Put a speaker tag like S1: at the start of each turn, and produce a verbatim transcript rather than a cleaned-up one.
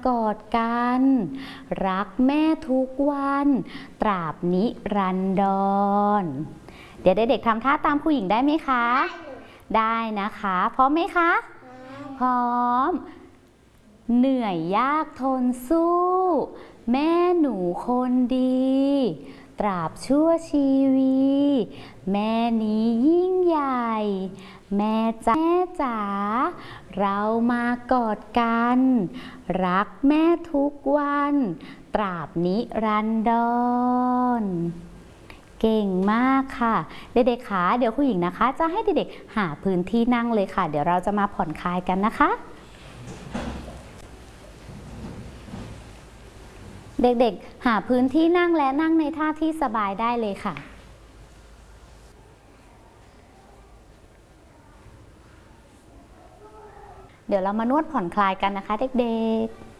S1: กอดกันรักแม่ทุกวันตราบนิรันดรเดี๋ยวเด็กๆทำท่าตามครูหญิงได้ไหมคะได้นะคะพร้อมไหมคะพร้อมเหนื่อยยากทนสู้แม่หนูคนดีตราบชั่วชีวีแม่นี้ยิ่งใหญ่แม่จ๋าแม่จ๋าเรามากอดกันรักแม่ทุกวันตราบนิรันดรเก่งมากค่ะเด็กๆคะเดี๋ยวครูหญิงนะคะจะให้เด็กๆหาพื้นที่นั่งเลยค่ะเดี๋ยวเราจะมาผ่อนคลายกันนะคะเด็กๆหาพื้นที่นั่งและนั่งในท่าที่สบายได้เลยค่ะเดี๋ยวเรามานวดผ่อนคลายกันนะคะเด็กๆ